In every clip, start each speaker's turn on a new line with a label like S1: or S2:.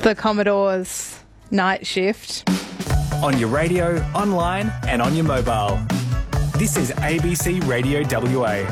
S1: The Commodore's night shift.
S2: On your radio, online and on your mobile. This is ABC Radio WA.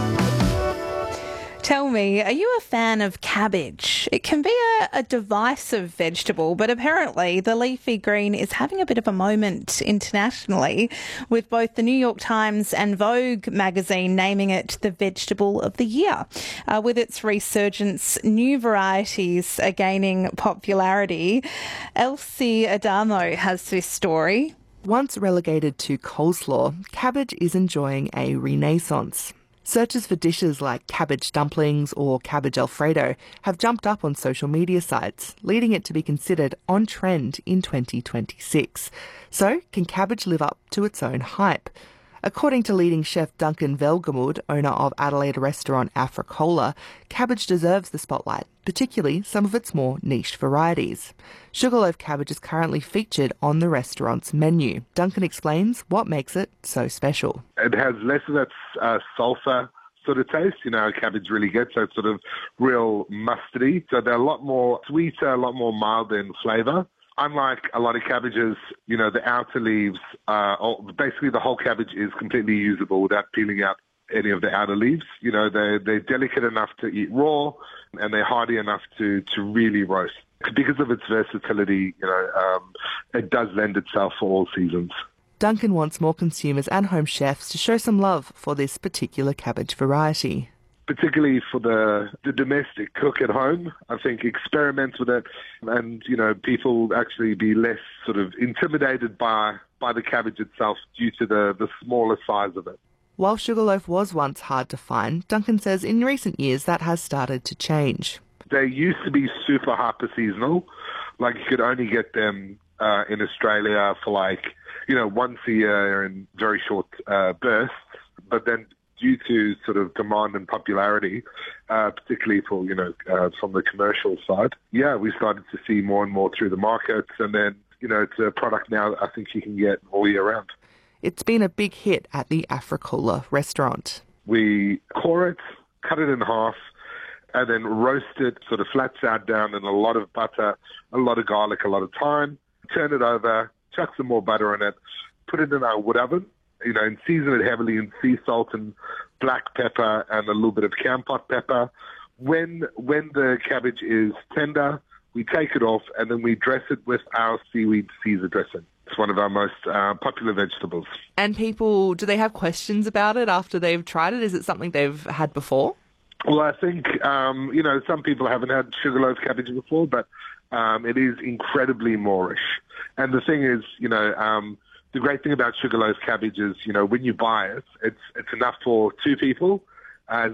S1: Tell me, are you a fan of cabbage? It can be a divisive vegetable, but apparently the leafy green is having a bit of a moment internationally, with both the New York Times and Vogue magazine naming it the vegetable of the year. With its resurgence, new varieties are gaining popularity. Elsie Adamo has this story.
S3: Once relegated to coleslaw, cabbage is enjoying a renaissance. Searches for dishes like cabbage dumplings or cabbage Alfredo have jumped up on social media sites, leading it to be considered on trend in 2026. So, can cabbage live up to its own hype? According to leading chef Duncan Velgemood, owner of Adelaide restaurant Africola, cabbage deserves the spotlight, particularly some of its more niche varieties. Sugarloaf cabbage is currently featured on the restaurant's menu. Duncan explains what makes it so special.
S4: It has less of that sulphur sort of taste, cabbage really gets, so it's sort of real mustardy. So they're a lot more sweeter, a lot more mild in flavour. Unlike a lot of cabbages, the outer leaves, basically the whole cabbage is completely usable without peeling out any of the outer leaves. They're delicate enough to eat raw, and they're hardy enough to really roast. Because of its versatility, it does lend itself for all seasons.
S3: Duncan wants more consumers and home chefs to show some love for this particular cabbage variety.
S4: Particularly for the domestic cook at home, I think experiment with it and, people actually be less sort of intimidated by the cabbage itself due to the smaller size of it.
S3: While sugarloaf was once hard to find, Duncan says in recent years that has started to change.
S4: They used to be super hyper seasonal, like you could only get them in Australia for once a year in very short bursts, but then due to sort of demand and popularity, particularly for, from the commercial side, we started to see more and more through the markets. And then, it's a product now that I think you can get all year round.
S3: It's been a big hit at the Africola restaurant.
S4: We core it, cut it in half, and then roast it sort of flat side down in a lot of butter, a lot of garlic, a lot of thyme. Turn it over, chuck some more butter in it, put it in our wood oven, and season it heavily in sea salt and black pepper and a little bit of camp-pot pepper. When the cabbage is tender, we take it off and then we dress it with our seaweed Caesar dressing. It's one of our most popular vegetables.
S3: And people, do they have questions about it after they've tried it? Is it something they've had before?
S4: Well, I think, some people haven't had sugarloaf cabbage before, but it is incredibly Moorish. And the thing is, the great thing about sugarloaf cabbage is, when you buy it, it's enough for two people.